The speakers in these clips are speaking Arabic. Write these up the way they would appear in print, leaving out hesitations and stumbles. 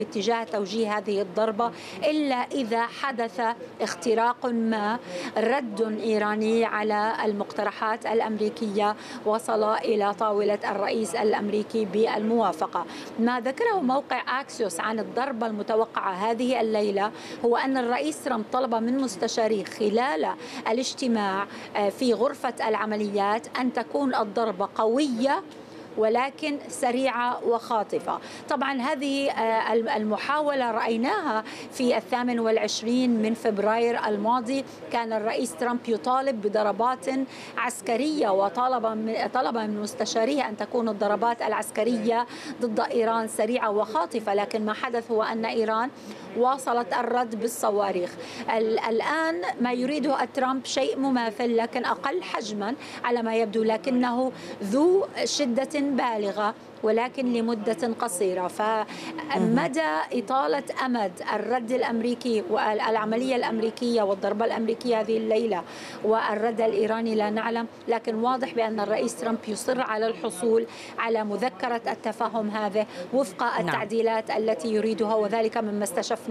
اتجاه توجيه هذه الضربة إلا إذا حدث اختراق ما، رد إيراني على المقترحات الأمريكية وصل إلى طاولة الرئيس الأمريكي بالموافقة. ما ذكره موقع أكسيوس عن الضربة المتوقعة هذه الليلة هو أن الرئيس ترامب طلب من مستشاريه خلال الاجتماع في غرفة العمليات أن تكون الضربة قوية ولكن سريعة وخاطفة. طبعا هذه المحاولة رأيناها في 28 من فبراير الماضي، كان الرئيس ترامب يطالب بضربات عسكرية طلب من مستشاريه أن تكون الضربات العسكرية ضد إيران سريعة وخاطفة، لكن ما حدث هو أن إيران واصلت الرد بالصواريخ. الآن ما يريده ترامب شيء مماثل لكن أقل حجما على ما يبدو، لكنه ذو شدة بالغة ولكن لمدة قصيرة. فمدى إطالة أمد الرد الأمريكي والعملية الأمريكية والضربة الأمريكية هذه الليلة والرد الإيراني لا نعلم، لكن واضح بأن الرئيس ترامب يصر على الحصول على مذكرة التفاهم هذا وفق التعديلات التي يريدها، وذلك مما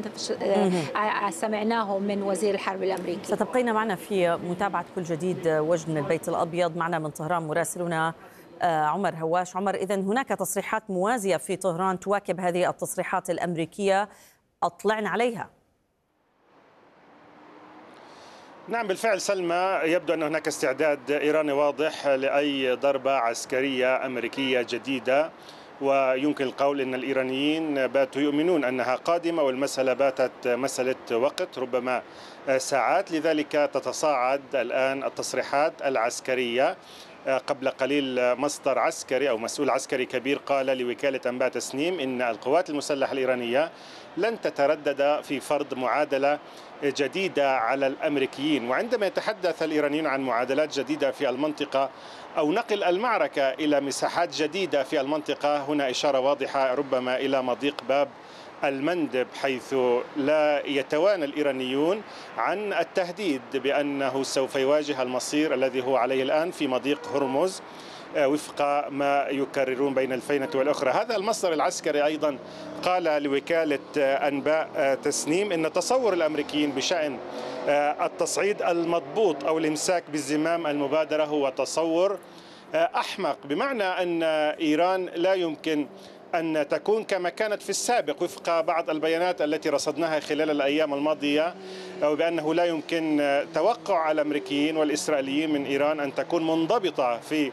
سمعناه من وزير الحرب الأمريكي. ستبقين معنا في متابعة كل جديد وجه من البيت الأبيض. معنا من طهران مراسلنا عمر هواش. عمر، إذن هناك تصريحات موازية في طهران تواكب هذه التصريحات الأمريكية، أطلعنا عليها. نعم بالفعل سلمى، يبدو أن هناك استعداد إيراني واضح لأي ضربة عسكرية أمريكية جديدة، ويمكن القول أن الإيرانيين باتوا يؤمنون أنها قادمة، والمسألة باتت مسألة وقت ربما ساعات. لذلك تتصاعد الآن التصريحات العسكرية. قبل قليل مصدر عسكري أو مسؤول عسكري كبير قال لوكالة أنباء تسنيم إن القوات المسلحة الإيرانية لن تتردد في فرض معادلة جديدة على الأمريكيين. وعندما يتحدث الإيرانيون عن معادلات جديدة في المنطقة أو نقل المعركة إلى مساحات جديدة في المنطقة، هنا إشارة واضحة ربما إلى مضيق باب المندب، حيث لا يتوانى الإيرانيون عن التهديد بأنه سوف يواجه المصير الذي هو عليه الآن في مضيق هرمز وفق ما يكررون بين الفينة والأخرى. هذا المصدر العسكري أيضا قال لوكالة أنباء تسنيم إن تصور الأمريكيين بشأن التصعيد المضبوط أو الإمساك بالزمام المبادرة هو تصور أحمق، بمعنى أن إيران لا يمكن أن تكون كما كانت في السابق وفق بعض البيانات التي رصدناها خلال الأيام الماضية، وبأنه لا يمكن توقع الأمريكيين والإسرائيليين من إيران أن تكون منضبطة في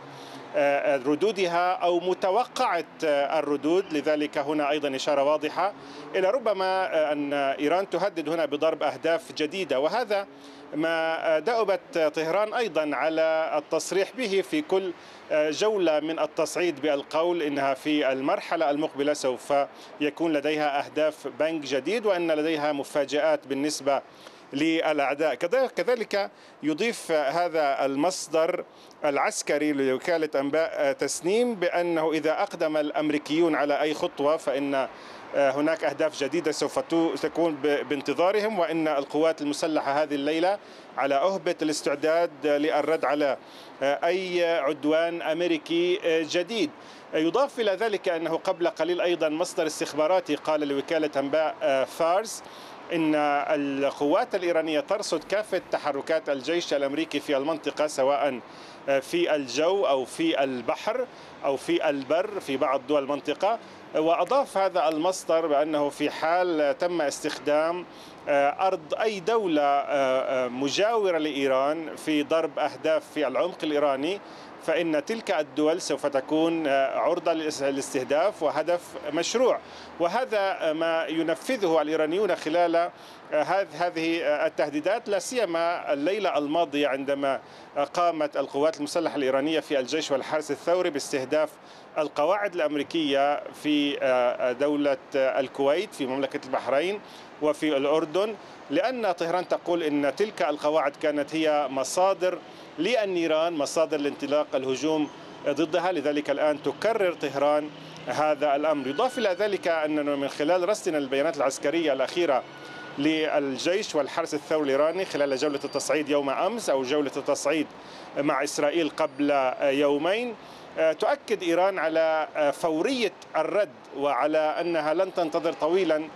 ردودها أو متوقعة الردود. لذلك هنا أيضا إشارة واضحة إلى ربما أن إيران تهدد هنا بضرب أهداف جديدة، وهذا ما دأبت طهران أيضا على التصريح به في كل جولة من التصعيد بالقول إنها في المرحلة المقبلة سوف يكون لديها أهداف بنك جديد وأن لديها مفاجآت بالنسبة للأعداء. كذلك يضيف هذا المصدر العسكري لوكالة أنباء تسنيم بأنه إذا أقدم الأمريكيون على أي خطوة فإن هناك أهداف جديدة سوف تكون بانتظارهم، وإن القوات المسلحة هذه الليلة على أهبة الاستعداد للرد على أي عدوان أمريكي جديد. يضاف إلى ذلك أنه قبل قليل أيضا مصدر استخباراتي قال لوكالة أنباء فارس إن القوات الإيرانية ترصد كافة تحركات الجيش الأمريكي في المنطقة، سواء في الجو أو في البحر أو في البر في بعض دول المنطقة. وأضاف هذا المصدر بأنه في حال تم استخدام أرض أي دولة مجاورة لإيران في ضرب أهداف في العمق الإيراني، فإن تلك الدول سوف تكون عرضة للاستهداف وهدف مشروع. وهذا ما ينفذه الإيرانيون خلال هذه التهديدات، لا سيما الليلة الماضية عندما قامت القوات المسلحة الإيرانية في الجيش والحرس الثوري باستهداف القواعد الأمريكية في دولة الكويت في مملكة البحرين وفي الأردن، لأن طهران تقول إن تلك القواعد كانت هي مصادر للنيران، مصادر لانطلاق الهجوم ضدها. لذلك الآن تكرر طهران هذا الأمر. يضاف إلى ذلك أننا من خلال رصدنا البيانات العسكرية الأخيرة للجيش والحرس الثوري الإيراني خلال جولة التصعيد يوم أمس أو جولة التصعيد مع إسرائيل قبل يومين. تؤكد إيران على فورية الرد وعلى أنها لن تنتظر طويلا